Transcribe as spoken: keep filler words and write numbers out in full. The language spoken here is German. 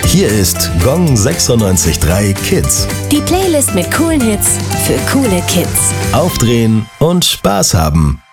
Hier ist Gong sechsundneunzig Komma drei Kids. Die Playlist mit coolen Hits für coole Kids. Aufdrehen und Spaß haben.